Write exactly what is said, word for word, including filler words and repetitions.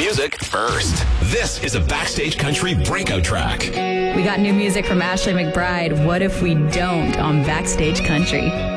music first. This is a Backstage Country breakout track. We got new music from Ashley McBryde. What if we don't on Backstage Country?